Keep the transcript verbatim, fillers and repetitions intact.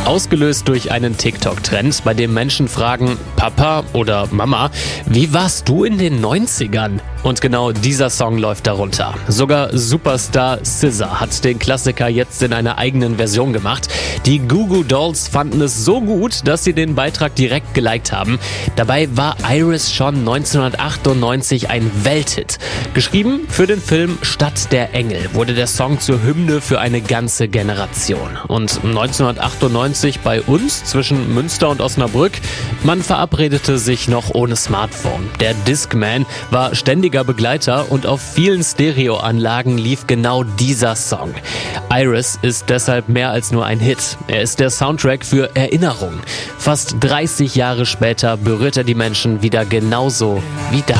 Ausgelöst durch einen TikTok-Trend, bei dem Menschen fragen, Papa oder Mama, wie warst du in den neunzigern? Und genau dieser Song läuft darunter. Sogar Superstar S Z A hat den Klassiker jetzt in einer eigenen Version gemacht. Die Goo Goo Dolls fanden es so gut, dass sie den Beitrag direkt geliked haben. Dabei war Iris schon neunzehnhundertachtundneunzig ein Welthit. Geschrieben für den Film Stadt der Engel wurde der Song zur Hymne für eine ganze Generation. Und neunzehnhundertachtundneunzig bei uns zwischen Münster und Osnabrück, man verabredete sich noch ohne Smartphone. Der Discman war ständiger Begleiter und auf vielen Stereoanlagen lief genau dieser Song. Iris ist deshalb mehr als nur ein Hit. Er ist der Soundtrack für Erinnerung. Fast dreißig Jahre später berührt er die Menschen wieder genauso wie damals.